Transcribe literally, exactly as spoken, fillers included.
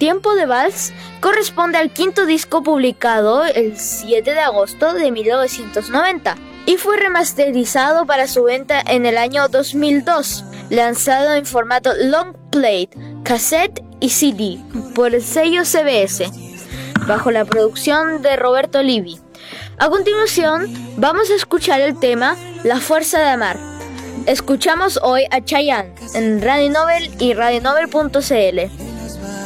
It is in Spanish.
Tiempo de Vals corresponde al quinto disco publicado el siete de agosto de mil novecientos noventa y fue remasterizado para su venta en el año dos mil dos, lanzado en formato long plate, cassette y C D por el sello C B S, bajo la producción de Roberto Livi. A continuación, vamos a escuchar el tema La Fuerza de Amar. Escuchamos hoy a Chayanne en Radio Novel y radio novel punto c l.